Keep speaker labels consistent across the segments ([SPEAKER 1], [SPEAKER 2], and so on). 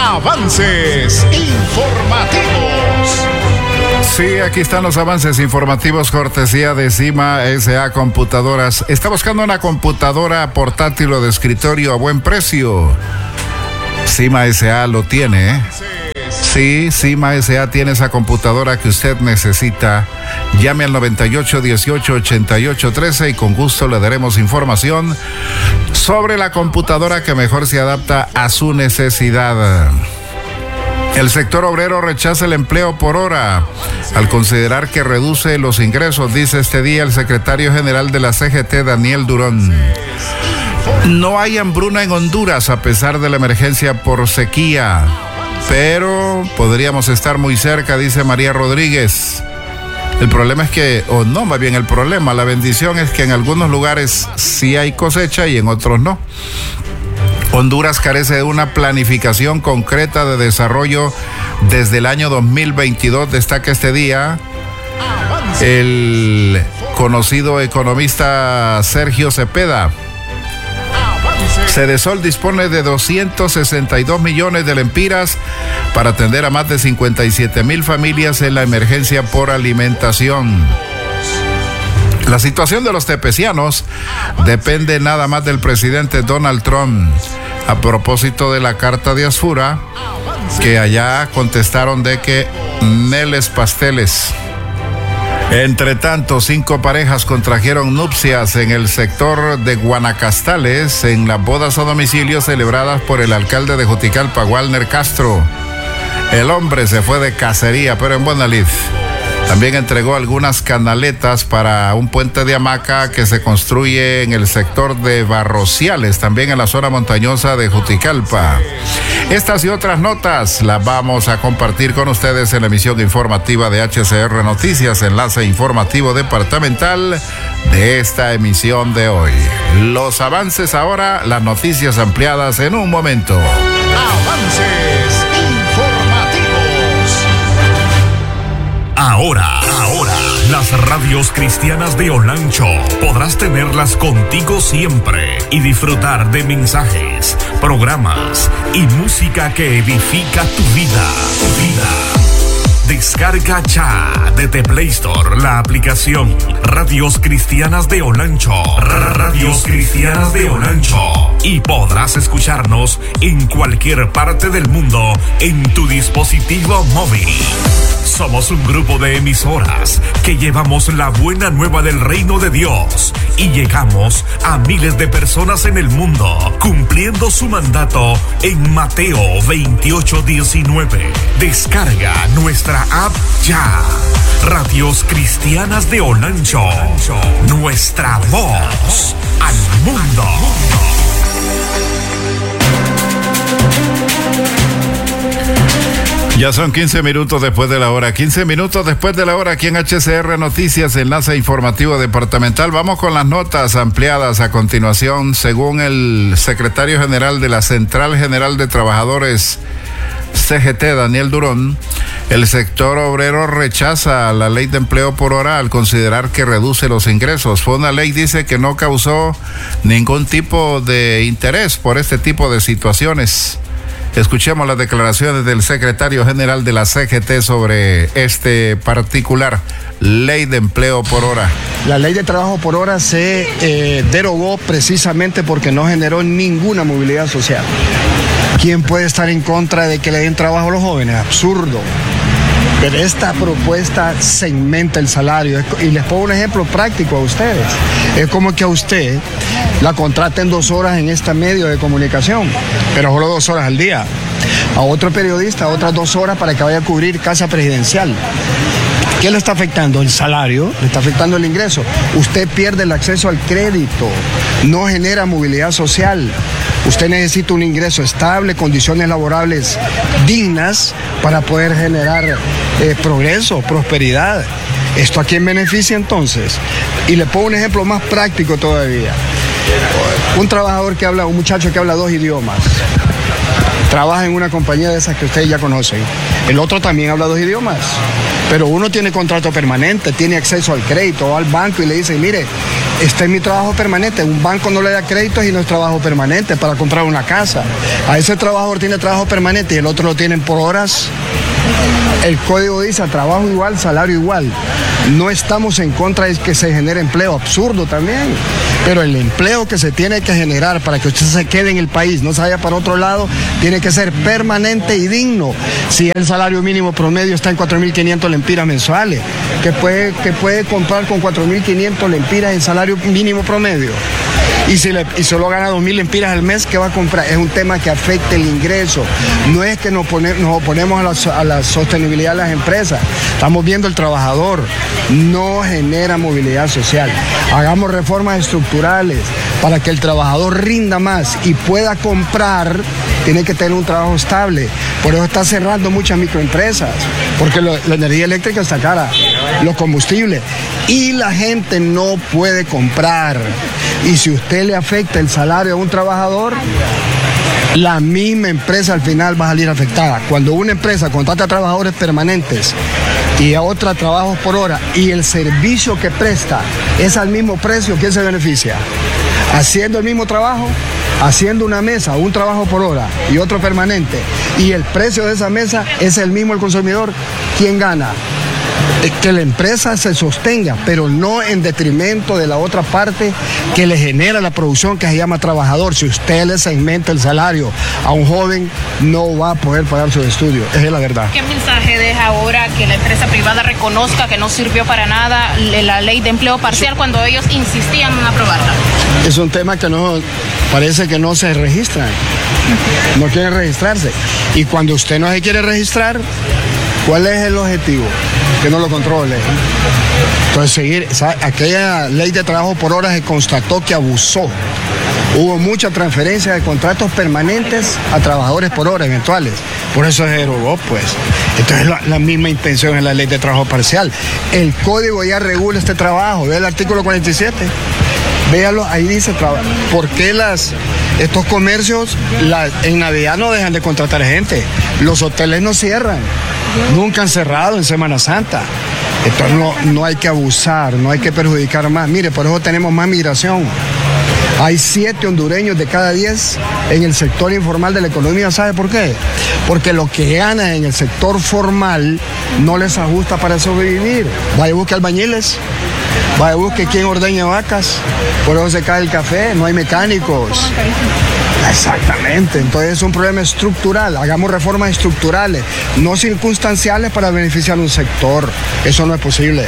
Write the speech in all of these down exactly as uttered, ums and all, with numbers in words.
[SPEAKER 1] Avances informativos.
[SPEAKER 2] Sí, aquí están los avances informativos, cortesía de Cima S A Computadoras. ¿Está buscando una computadora portátil o de escritorio a buen precio? Cima S A lo tiene, ¿eh? Sí, Cima S A tiene esa computadora que usted necesita. Llame al noventa y ocho dieciocho ochenta y ocho trece y con gusto le daremos información sobre la computadora que mejor se adapta a su necesidad. El sector obrero rechaza el empleo por hora al considerar que reduce los ingresos, dice este día el secretario general de la C G T, Daniel Durón. No hay hambruna en Honduras a pesar de la emergencia por sequía, pero podríamos estar muy cerca, dice María Rodríguez. El problema es que, o no, más bien el problema, la bendición es que en algunos lugares sí hay cosecha y en otros no. Honduras carece de una planificación concreta de desarrollo desde el año dos mil veintidós, destaca este día el conocido economista Sergio Cepeda. Cedesol dispone de doscientos sesenta y dos millones de lempiras para atender a más de cincuenta y siete mil familias en la emergencia por alimentación. La situación de los tepecianos depende nada más del presidente Donald Trump. A propósito de la carta de Asfura, que allá contestaron de que neles pasteles. Entre tanto, cinco parejas contrajeron nupcias en el sector de Guanacastales en las bodas a domicilio celebradas por el alcalde de Juticalpa, Walner Castro. El hombre se fue de cacería, pero en buena lid. También entregó algunas canaletas para un puente de hamaca que se construye en el sector de Barrociales, también en la zona montañosa de Juticalpa. Estas y otras notas las vamos a compartir con ustedes en la emisión informativa de H C R Noticias, enlace informativo departamental de esta emisión de hoy. Los avances ahora, las noticias ampliadas en un momento.
[SPEAKER 1] Avances informativos.
[SPEAKER 3] Ahora, ahora, las radios cristianas de Olancho podrás tenerlas contigo siempre y disfrutar de mensajes, programas y música que edifica tu vida, tu vida. Descarga ya desde Play Store la aplicación Radios Cristianas de Olancho. Radios Cristianas de Olancho. Y podrás escucharnos en cualquier parte del mundo en tu dispositivo móvil. Somos un grupo de emisoras que llevamos la buena nueva del reino de Dios y llegamos a miles de personas en el mundo, cumpliendo su mandato en Mateo veintiocho diecinueve. Descarga nuestra app ya. Radios Cristianas de Olancho. Nuestra voz al mundo.
[SPEAKER 2] Ya son quince minutos después de la hora, quince minutos después de la hora aquí en H C R Noticias, enlace informativo departamental. Vamos con las notas ampliadas a continuación. Según el secretario general de la Central General de Trabajadores C G T, Daniel Durón, el sector obrero rechaza la ley de empleo por hora al considerar que reduce los ingresos. Fue una ley, dice, que no causó ningún tipo de interés por este tipo de situaciones. Escuchemos las declaraciones del secretario general de la C G T sobre este particular ley de empleo por hora.
[SPEAKER 4] La ley de trabajo por hora se eh, derogó precisamente porque no generó ninguna movilidad social. ¿Quién puede estar en contra de que le den trabajo a los jóvenes? Absurdo. Pero esta propuesta segmenta el salario. Y les pongo un ejemplo práctico a ustedes. Es como que a usted la contraten dos horas en este medio de comunicación, pero solo dos horas al día. A otro periodista, otras dos horas para que vaya a cubrir casa presidencial. ¿Qué le está afectando? El salario, le está afectando el ingreso. Usted pierde el acceso al crédito, no genera movilidad social. Usted necesita un ingreso estable, condiciones laborables dignas para poder generar eh, progreso, prosperidad. ¿Esto a quién beneficia entonces? Y le pongo un ejemplo más práctico todavía. Un trabajador que habla, un muchacho que habla dos idiomas, trabaja en una compañía de esas que ustedes ya conocen. El otro también habla dos idiomas, pero uno tiene contrato permanente, tiene acceso al crédito o al banco y le dicen, mire, está en mi trabajo permanente. Un banco no le da créditos y no es trabajo permanente para comprar una casa. A ese trabajador tiene trabajo permanente y el otro lo tienen por horas. El código dice trabajo igual, salario igual. No estamos en contra de que se genere empleo, absurdo también. Pero el empleo que se tiene que generar para que usted se quede en el país, no se vaya para otro lado, tiene que ser permanente y digno. Si el salario mínimo promedio está en cuatro mil quinientas lempiras mensuales, que puede, que puede comprar con cuatro mil quinientas lempiras en salario mínimo promedio. Y si le, y solo gana dos mil lempiras al mes, ¿qué va a comprar? Es un tema que afecta el ingreso. No es que nos, pone, nos oponemos a la, a la sostenibilidad de las empresas. Estamos viendo el trabajador. No genera movilidad social. Hagamos reformas estructurales para que el trabajador rinda más y pueda comprar. Tiene que tener un trabajo estable. Por eso está cerrando muchas microempresas, porque lo, la energía eléctrica está cara, los combustibles, y la gente no puede comprar. Y si usted le afecta el salario a un trabajador, la misma empresa al final va a salir afectada. Cuando una empresa contrata a trabajadores permanentes y a otra trabajos por hora y el servicio que presta es al mismo precio, ¿quién se beneficia? Haciendo el mismo trabajo, haciendo una mesa, un trabajo por hora y otro permanente, y el precio de esa mesa es el mismo el consumidor, ¿quién gana? Que la empresa se sostenga, pero no en detrimento de la otra parte que le genera la producción, que se llama trabajador. Si usted le segmenta el salario a un joven, no va a poder pagar sus estudios. Esa es la verdad.
[SPEAKER 5] ¿Qué mensaje deja ahora que la empresa privada reconozca que no sirvió para nada la ley de empleo parcial cuando ellos insistían en aprobarla?
[SPEAKER 4] Es un tema que no parece que no se registra. No quieren registrarse. Y cuando usted no se quiere registrar, ¿cuál es el objetivo? Que no lo controle. Entonces, seguir, ¿sabe? Aquella ley de trabajo por hora se constató que abusó. Hubo mucha transferencia de contratos permanentes a trabajadores por hora eventuales. Por eso se derogó, pues. Entonces, la, la misma intención es la ley de trabajo parcial. El código ya regula este trabajo. Ve el artículo cuarenta y siete. Véalo, ahí dice, ¿por qué las, estos comercios la, en Navidad no dejan de contratar gente? Los hoteles no cierran. Nunca han cerrado en Semana Santa. Entonces no, no hay que abusar, no hay que perjudicar más. Mire, por eso tenemos más migración. Hay siete hondureños de cada diez en el sector informal de la economía. ¿Sabe por qué? Porque lo que ganan en el sector formal no les ajusta para sobrevivir. Vaya y busque albañiles, vaya y busque quien ordeña vacas. Por eso se cae el café, no hay mecánicos. Exactamente, entonces es un problema estructural. Hagamos reformas estructurales, no circunstanciales para beneficiar a un sector. Eso no es posible.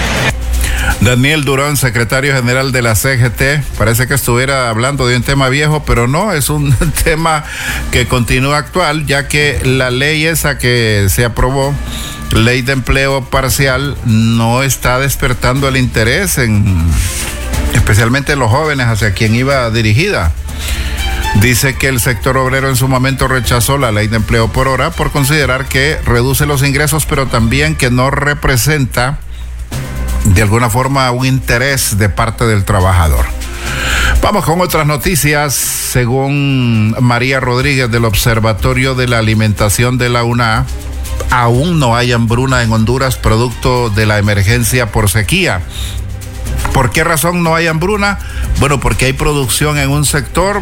[SPEAKER 2] Daniel Durán, secretario general de la C G T, parece que estuviera hablando de un tema viejo, pero no, es un tema que continúa actual, ya que la ley esa que se aprobó, ley de empleo parcial, no está despertando el interés en, especialmente en los jóvenes hacia quien iba dirigida. Dice que el sector obrero en su momento rechazó la ley de empleo por hora por considerar que reduce los ingresos, pero también que no representa de alguna forma un interés de parte del trabajador. Vamos con otras noticias. Según María Rodríguez del Observatorio de la Alimentación de la U N A, aún no hay hambruna en Honduras producto de la emergencia por sequía. ¿Por qué razón no hay hambruna? Bueno, porque hay producción en un sector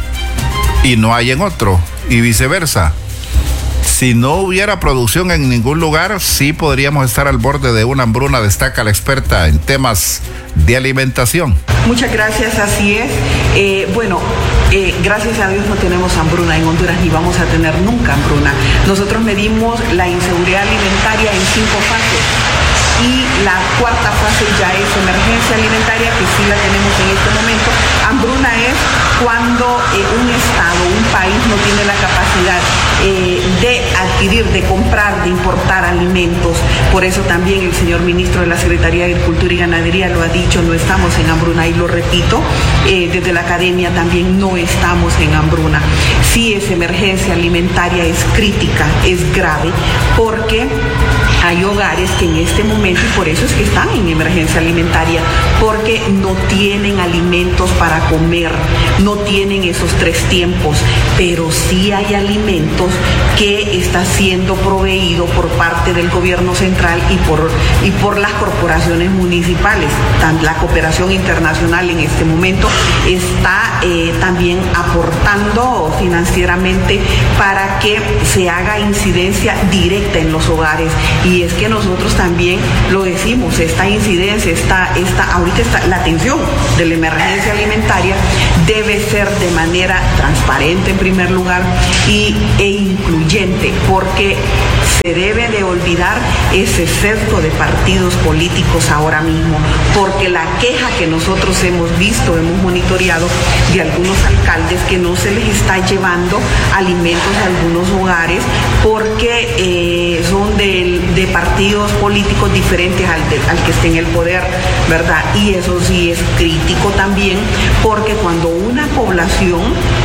[SPEAKER 2] y no hay en otro, y viceversa. Si no hubiera producción en ningún lugar, sí podríamos estar al borde de una hambruna, destaca la experta en temas de alimentación.
[SPEAKER 6] Muchas gracias, así es. Eh, bueno, eh, gracias a Dios no tenemos hambruna en Honduras, ni vamos a tener nunca hambruna. Nosotros medimos la inseguridad alimentaria en cinco fases. Y la cuarta fase ya es emergencia alimentaria, que sí la tenemos en este momento. Hambruna es cuando eh, un estado, un país no tiene la capacidad eh, de adquirir, de comprar, de importar alimentos. Por eso también el señor ministro de la Secretaría de Agricultura y Ganadería lo ha dicho, no estamos en hambruna, y lo repito, eh, desde la academia también no estamos en hambruna. Sí es emergencia alimentaria, es crítica, es grave, porque Hay hogares que en este momento, y por eso es que están en emergencia alimentaria, porque no tienen alimentos para comer, no tienen esos tres tiempos, pero sí hay alimentos que está siendo proveído por parte del gobierno central y por, y por las corporaciones municipales. La cooperación internacional en este momento está eh, también aportando financieramente para que se haga incidencia directa en los hogares. Y es que nosotros también lo decimos, esta incidencia, esta, esta, ahorita está, la atención de la emergencia alimentaria debe ser de manera transparente en primer lugar y, e incluyente, porque se debe de olvidar ese sesgo de partidos políticos ahora mismo, porque la queja que nosotros hemos visto, hemos monitoreado de algunos alcaldes que no se les está llevando alimentos a algunos hogares porque eh, son de, de partidos políticos diferentes al, de, al que esté en el poder, ¿verdad? Y eso sí es crítico también, porque cuando una población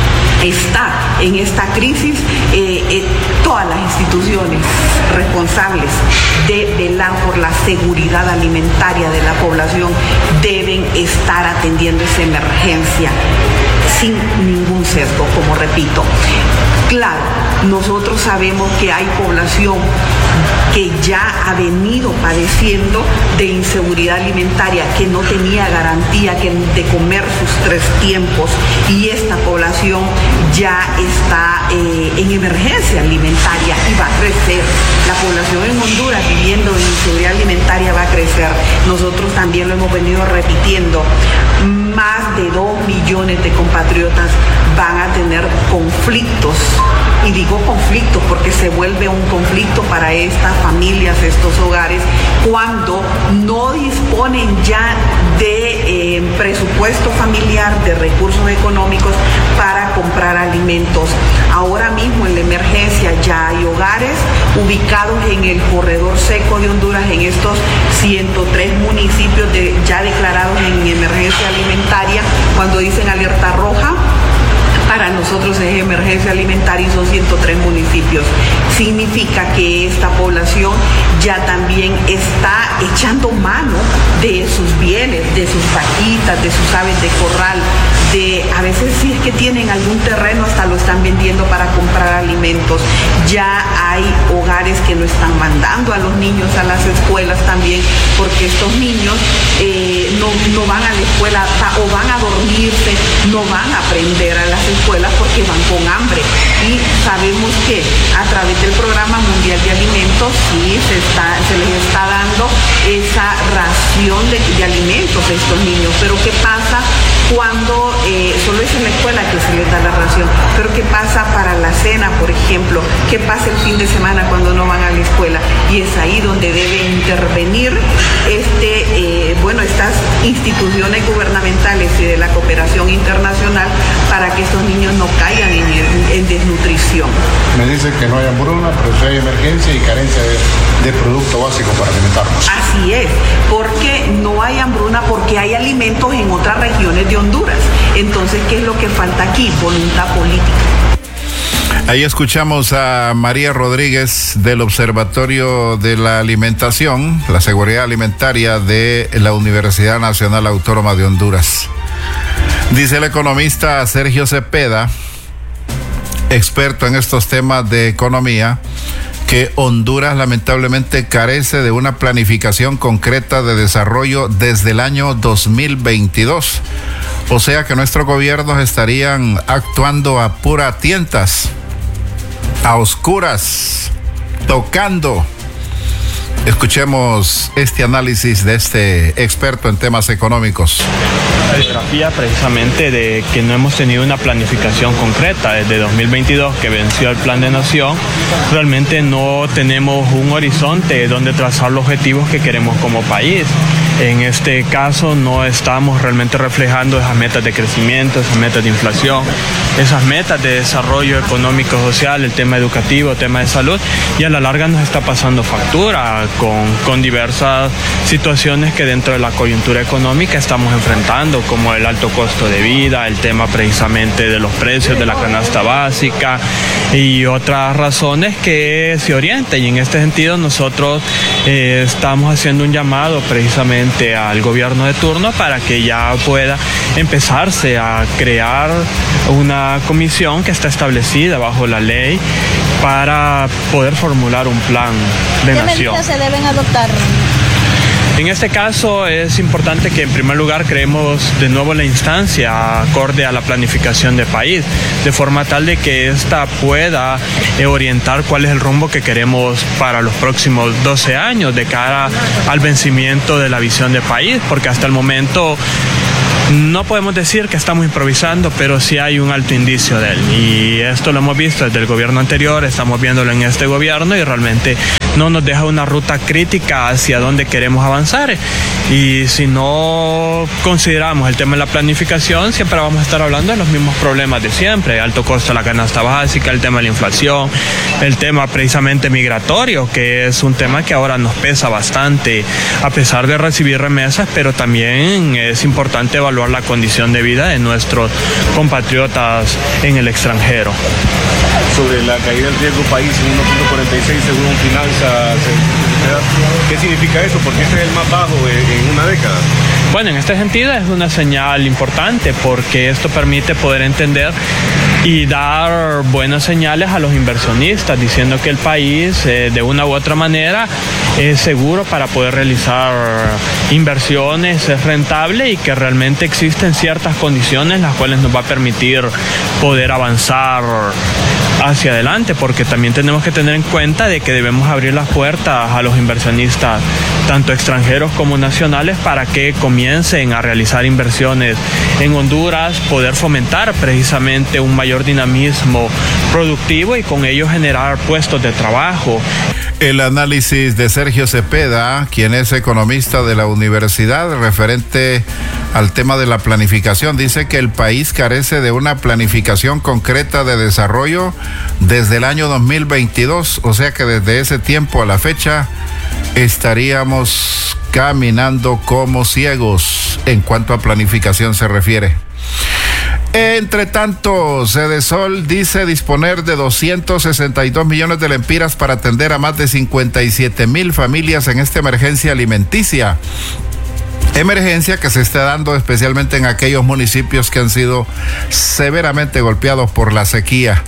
[SPEAKER 6] está en esta crisis, eh, eh, todas las instituciones responsables de velar por la seguridad alimentaria de la población deben estar atendiendo esa emergencia sin ningún sesgo, como repito. Claro, nosotros sabemos que hay población que ya ha venido padeciendo de inseguridad alimentaria, que no tenía garantía que de comer sus tres tiempos, y esta población ya está eh, en emergencia alimentaria y va a crecer. La población en Honduras viviendo en inseguridad alimentaria va a crecer. Nosotros también lo hemos venido repitiendo. Más de dos millones de compatriotas van a tener conflictos. Y digo conflictos porque se vuelve un conflicto para estas familias, estos hogares, cuando no disponen ya de eh, presupuesto familiar, de recursos económicos para comprar alimentos. Ahora mismo en la emergencia ya hay hogares ubicados en el corredor seco de Honduras, en estos ciento tres municipios de, ya declarados en emergencia alimentaria. Cuando dicen alerta roja, para nosotros es emergencia alimentaria y son ciento tres municipios. Significa que esta población ya también está echando mano de sus bienes, de sus vaquitas, de sus aves de corral, de a veces si es que tienen algún terreno hasta lo están vendiendo para comprar alimentos. Ya hay hogares que no están mandando a los niños a las escuelas también, porque estos niños eh, no, no van a la escuela o van a dormirse, no van a aprender a las escuelas porque van con hambre. Y sabemos que a través del Programa Mundial de Alimentos sí se, está, se les está dando esa ración de, de alimentos a estos niños. Pero ¿qué pasa cuando eh, solo es en la escuela que se les da la ración? Pero ¿qué pasa para la cena, por ejemplo? ¿Qué pasa el fin de semana cuando no van a la escuela? Y es ahí donde debe intervenir este, eh, bueno, estas instituciones gubernamentales y de la cooperación internacional para que estos niños no caigan en, en desnutrición.
[SPEAKER 7] Me dicen que no hay hambruna, pero sí hay emergencia y carencia de, de productos básicos para alimentarnos.
[SPEAKER 6] Así es, porque no hay hambruna porque hay alimentos en otras regiones de Honduras. Entonces, ¿qué es lo que falta aquí? Voluntad política.
[SPEAKER 2] Ahí escuchamos a María Rodríguez del Observatorio de la Alimentación, la Seguridad Alimentaria de la Universidad Nacional Autónoma de Honduras. Dice el economista Sergio Cepeda, experto en estos temas de economía, que Honduras lamentablemente carece de una planificación concreta de desarrollo desde el año dos mil veintidós. O sea que nuestros gobiernos estarían actuando a pura tientas, a oscuras, tocando. Escuchemos este análisis de este experto en temas económicos.
[SPEAKER 8] La biografía precisamente de que no hemos tenido una planificación concreta desde dos mil veintidós que venció el Plan de Nación. Realmente no tenemos un horizonte donde trazar los objetivos que queremos como país. En este caso no estamos realmente reflejando esas metas de crecimiento, esas metas de inflación, esas metas de desarrollo económico, social, el tema educativo, el tema de salud, y a la larga nos está pasando factura. con, con diversas situaciones que dentro de la coyuntura económica estamos enfrentando, como el alto costo de vida, el tema precisamente de los precios de la canasta básica y otras razones que se orientan. Y en este sentido nosotros eh, estamos haciendo un llamado precisamente al gobierno de turno para que ya pueda empezarse a crear una comisión que está establecida bajo la ley para poder formular un plan de
[SPEAKER 9] ¿Qué
[SPEAKER 8] nación.
[SPEAKER 9] medidas se deben adoptar?
[SPEAKER 8] En este caso es importante que en primer lugar creemos de nuevo la instancia acorde a la planificación de país, de forma tal de que ésta pueda eh, orientar cuál es el rumbo que queremos para los próximos doce años de cara al vencimiento de la visión de país, porque hasta el momento no podemos decir que estamos improvisando, pero sí hay un alto indicio de él. Y esto lo hemos visto desde el gobierno anterior, estamos viéndolo en este gobierno y realmente no nos deja una ruta crítica hacia dónde queremos avanzar. Y si no consideramos el tema de la planificación, siempre vamos a estar hablando de los mismos problemas de siempre: alto costo de la canasta básica, el tema de la inflación, el tema precisamente migratorio, que es un tema que ahora nos pesa bastante, a pesar de recibir remesas, pero también es importante evaluar la condición de vida de nuestros compatriotas en el extranjero.
[SPEAKER 10] Sobre la caída del riesgo país en uno punto cuarenta y seis según Finanzas, ¿qué significa eso? Porque este es el más bajo en una década.
[SPEAKER 8] Bueno, en este sentido es una señal importante porque esto permite poder entender y dar buenas señales a los inversionistas, diciendo que el país eh, de una u otra manera es seguro para poder realizar inversiones, es rentable y que realmente existen ciertas condiciones las cuales nos va a permitir poder avanzar hacia adelante, porque también tenemos que tener en cuenta de que debemos abrir las puertas a los inversionistas, tanto extranjeros como nacionales, para que comiencen a realizar inversiones en Honduras, poder fomentar precisamente un mayor dinamismo productivo y con ello generar puestos de trabajo.
[SPEAKER 2] El análisis de Sergio Cepeda, quien es economista de la universidad, referente al tema de la planificación, dice que el país carece de una planificación concreta de desarrollo desde el año dos mil veintidós, o sea que desde ese tiempo a la fecha estaríamos caminando como ciegos en cuanto a planificación se refiere. Entre tanto, Cedesol dice disponer de doscientos sesenta y dos millones de lempiras para atender a más de cincuenta y siete mil familias en esta emergencia alimenticia. Emergencia que se está dando especialmente en aquellos municipios que han sido severamente golpeados por la sequía.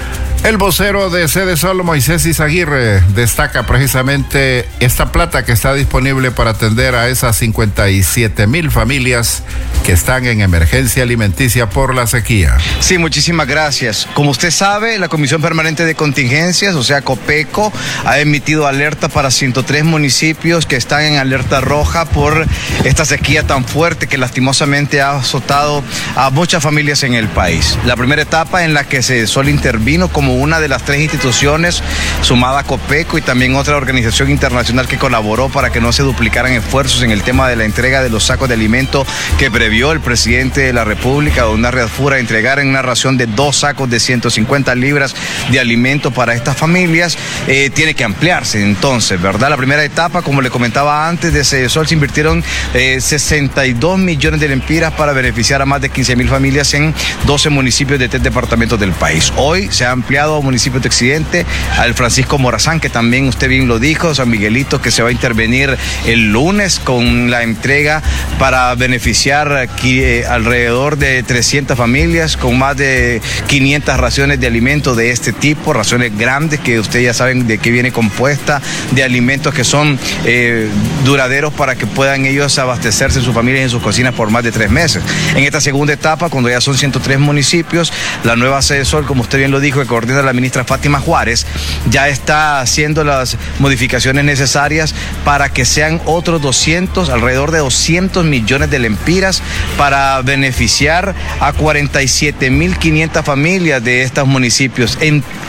[SPEAKER 2] El vocero de Cedesol, Moisés Izaguirre, destaca precisamente esta plata que está disponible para atender a esas cincuenta y siete mil familias que están en emergencia alimenticia por la sequía.
[SPEAKER 11] Sí, muchísimas gracias. Como usted sabe, la Comisión Permanente de Contingencias, o sea, COPECO, ha emitido alerta para ciento tres municipios que están en alerta roja por esta sequía tan fuerte que lastimosamente ha azotado a muchas familias en el país. La primera etapa en la que Cedesol intervino como una de las tres instituciones sumada a COPECO y también otra organización internacional que colaboró para que no se duplicaran esfuerzos en el tema de la entrega de los sacos de alimento que previó el presidente de la República, don Narri Fura, entregar en una ración de dos sacos de ciento cincuenta libras de alimento para estas familias, eh, tiene que ampliarse entonces, ¿verdad? La primera etapa, como le comentaba antes, de Cedesol se invirtieron eh, sesenta y dos millones de lempiras para beneficiar a más de quince mil familias en doce municipios de tres departamentos del país. Hoy se ha ampliado a municipios de Occidente, al Francisco Morazán, que también usted bien lo dijo, San Miguelito, que se va a intervenir el lunes con la entrega para beneficiar aquí eh, alrededor de trescientas familias con más de quinientas raciones de alimentos de este tipo, raciones grandes que ustedes ya saben de qué viene compuesta, de alimentos que son eh, duraderos para que puedan ellos abastecerse en sus familias y en sus cocinas por más de tres meses. En esta segunda etapa, cuando ya son ciento tres municipios, la nueva Cedesol, como usted bien lo dijo, que coordina la ministra Fátima Juárez, ya está haciendo las modificaciones necesarias para que sean otros doscientos, alrededor de doscientos millones de lempiras para beneficiar a cuarenta y siete mil quinientas familias de estos municipios. En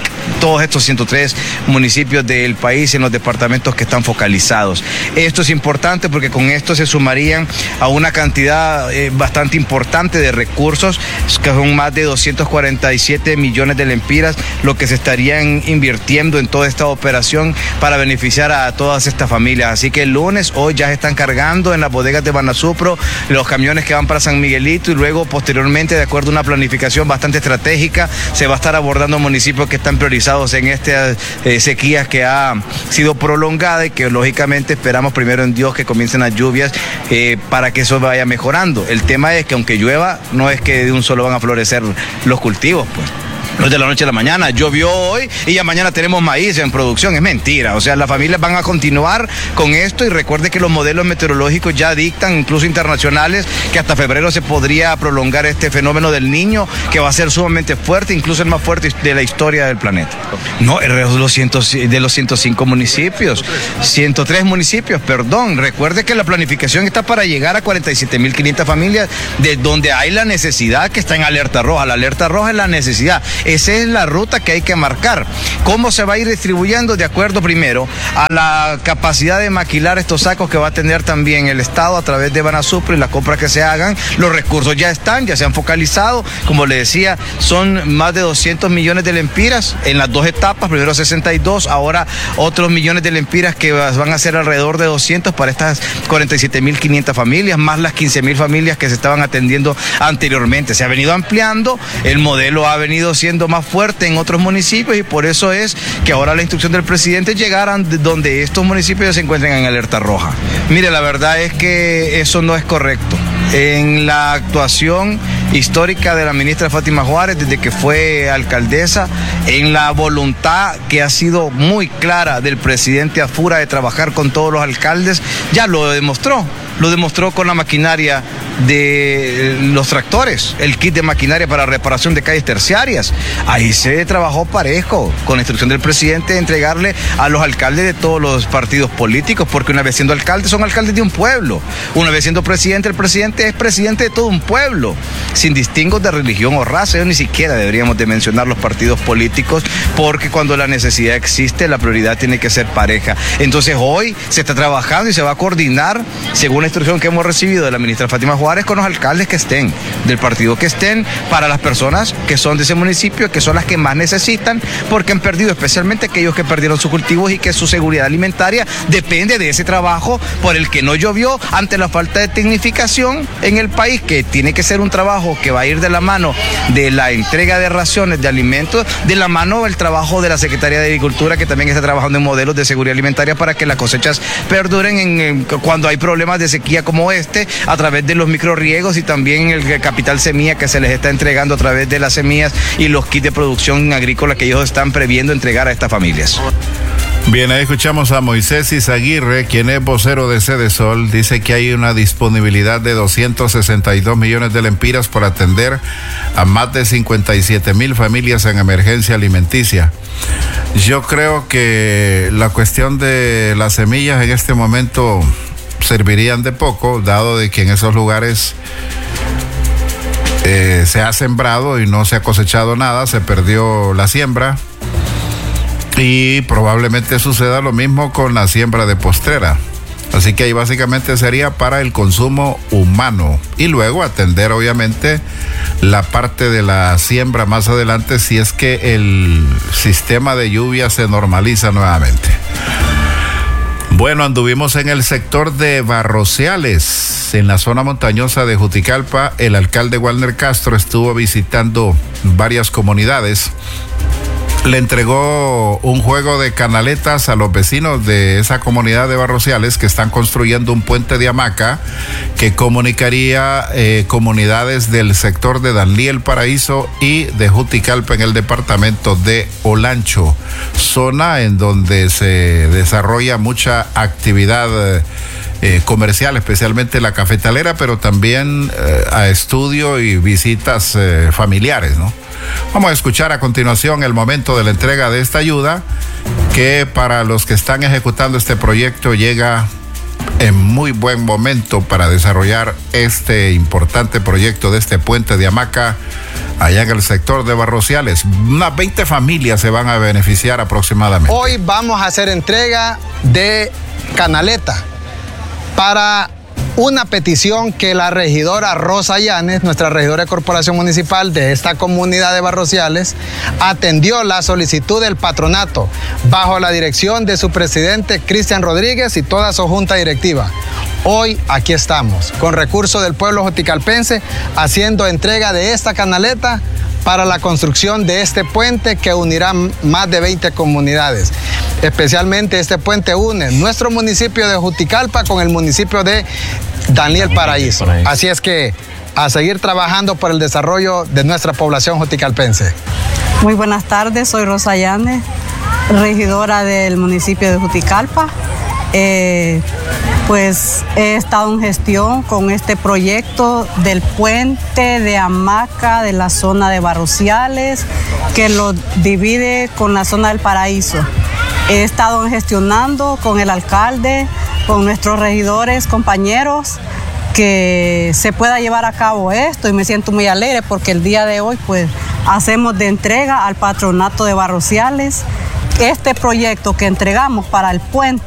[SPEAKER 11] todos estos ciento tres municipios del país en los departamentos que están focalizados. Esto es importante porque con esto se sumarían a una cantidad eh, bastante importante de recursos, que son más de doscientos cuarenta y siete millones de lempiras, lo que se estarían invirtiendo en toda esta operación para beneficiar a todas estas familias. Así que el lunes, hoy ya se están cargando en las bodegas de Banasupro los camiones que van para San Miguelito y luego posteriormente, de acuerdo a una planificación bastante estratégica, se va a estar abordando municipios que están priorizados en estas eh, sequías que ha sido prolongada y que lógicamente esperamos primero en Dios que comiencen las lluvias eh, para que eso vaya mejorando. El tema es que aunque llueva, no es que de un solo van a florecer los cultivos, pues. No es de la noche a la mañana, llovió hoy y ya mañana tenemos maíz en producción, es mentira. O sea, las familias van a continuar con esto y recuerde que los modelos meteorológicos ya dictan, incluso internacionales, que hasta febrero se podría prolongar este fenómeno del Niño, que va a ser sumamente fuerte, incluso el más fuerte de la historia del planeta. No, de los, ciento, de los ciento cinco municipios, ciento tres municipios, perdón. Recuerde que la planificación está para llegar a cuarenta y siete mil quinientas familias, de donde hay la necesidad que está en alerta roja. La alerta roja es la necesidad. Esa es la ruta que hay que marcar. ¿Cómo se va a ir distribuyendo? De acuerdo primero a la capacidad de maquilar estos sacos que va a tener también el Estado a través de Banasupro y las compras que se hagan. Los recursos ya están, ya se han focalizado. Como le decía, son más de doscientos millones de lempiras en las dos etapas. Primero sesenta y dos, ahora otros millones de lempiras que van a ser alrededor de doscientos para estas cuarenta y siete mil quinientas familias, más las quince mil familias que se estaban atendiendo anteriormente. Se ha venido ampliando, el modelo ha venido siendo más fuerte en otros municipios y por eso es que ahora la instrucción del presidente llegaran donde estos municipios se encuentren en alerta roja. Mire, la verdad es que eso no es correcto. En la actuación histórica de la ministra Fátima Juárez desde que fue alcaldesa, en la voluntad que ha sido muy clara del presidente Afura de trabajar con todos los alcaldes, ya lo demostró. Lo demostró con la maquinaria de los tractores, el kit de maquinaria para reparación de calles terciarias. Ahí se trabajó parejo, con la instrucción del presidente de entregarle a los alcaldes de todos los partidos políticos, porque una vez siendo alcaldes son alcaldes de un pueblo. Una vez siendo presidente, el presidente es presidente de todo un pueblo, sin distingos de religión o raza. Yo ni siquiera deberíamos de mencionar los partidos políticos, porque cuando la necesidad existe, la prioridad tiene que ser pareja. Entonces hoy se está trabajando y se va a coordinar, según la instrucción que hemos recibido de la ministra Fátima Juárez, con los alcaldes que estén, del partido que estén, para las personas que son de ese municipio, que son las que más necesitan, porque han perdido, especialmente aquellos que perdieron sus cultivos y que su seguridad alimentaria depende de ese trabajo por el que no llovió, ante la falta de tecnificación en el país, que tiene que ser un trabajo que va a ir de la mano de la entrega de raciones de alimentos, de la mano del trabajo de la Secretaría de Agricultura, que también está trabajando en modelos de seguridad alimentaria para que las cosechas perduren en, en, cuando hay problemas de sequía como este, a través de los microriegos y también el capital semilla que se les está entregando a través de las semillas y los kits de producción agrícola que ellos están previendo entregar a estas familias.
[SPEAKER 2] Bien, ahí escuchamos a Moisés Izaguirre, quien es vocero de Cedesol. Dice que hay una disponibilidad de doscientos sesenta y dos millones de lempiras para atender a más de cincuenta y siete mil familias en emergencia alimenticia. Yo creo que la cuestión de las semillas en este momento servirían de poco, dado de que en esos lugares eh, se ha sembrado y no se ha cosechado nada, se perdió la siembra y probablemente suceda lo mismo con la siembra de postrera. Así que ahí básicamente sería para el consumo humano y luego atender obviamente la parte de la siembra más adelante si es que el sistema de lluvia se normaliza nuevamente. Bueno, anduvimos en el sector de Barrociales, en la zona montañosa de Juticalpa. El alcalde Walner Castro estuvo visitando varias comunidades. Le entregó un juego de canaletas a los vecinos de esa comunidad de Barrociales que están construyendo un puente de hamaca que comunicaría eh, comunidades del sector de Danlí El Paraíso y de Juticalpa en el departamento de Olancho, zona en donde se desarrolla mucha actividad eh, comercial, especialmente la cafetalera, pero también eh, a estudio y visitas eh, familiares, ¿no? Vamos a escuchar a continuación el momento de la entrega de esta ayuda, que para los que están ejecutando este proyecto llega en muy buen momento para desarrollar este importante proyecto de este puente de hamaca allá en el sector de Barrociales. Unas veinte familias se van a beneficiar aproximadamente.
[SPEAKER 9] Hoy vamos a hacer entrega de canaleta para una petición que la regidora Rosa Llanes, nuestra regidora de Corporación Municipal de esta comunidad de Barrociales, atendió la solicitud del patronato bajo la dirección de su presidente Cristian Rodríguez y toda su junta directiva. Hoy aquí estamos, con recursos del pueblo joticalpense, haciendo entrega de esta canaleta para la construcción de este puente que unirá más de veinte comunidades. Especialmente este puente une nuestro municipio de Juticalpa con el municipio de Daniel Paraíso. Así es que a seguir trabajando por el desarrollo de nuestra población juticalpense.
[SPEAKER 12] Muy buenas tardes, soy Rosa Llanes, regidora del municipio de Juticalpa. Eh, pues he estado en gestión con este proyecto del puente de hamaca de la zona de Barrociales, que lo divide con la zona del Paraíso. He estado gestionando con el alcalde, con nuestros regidores, compañeros, que se pueda llevar a cabo esto, y me siento muy alegre porque el día de hoy pues hacemos de entrega al patronato de Barrociales este proyecto que entregamos para el puente